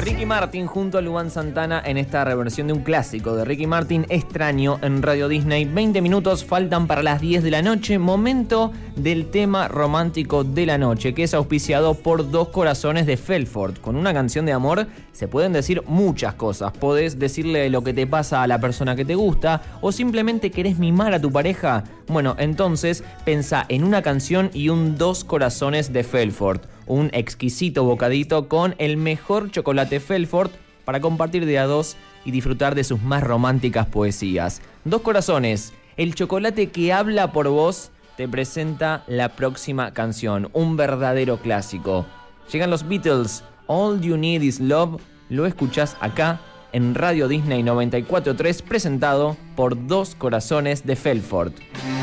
Ricky Martin junto a Luan Santana en esta reversión de un clásico de Ricky Martin, Extraño, en Radio Disney. 20 minutos faltan para las 10 de la noche, momento del tema romántico de la noche, que es auspiciado por Dos Corazones de Felford. Con una canción de amor se pueden decir muchas cosas. Podés decirle lo que te pasa a la persona que te gusta, o simplemente querés mimar a tu pareja. Bueno, entonces pensá en una canción y un Dos Corazones de Felford. Un exquisito bocadito con el mejor chocolate Felford para compartir de a dos y disfrutar de sus más románticas poesías. Dos Corazones, el chocolate que habla por vos, te presenta la próxima canción, un verdadero clásico. Llegan los Beatles, All You Need Is Love, lo escuchás acá en Radio Disney 94.3, presentado por Dos Corazones de Felford.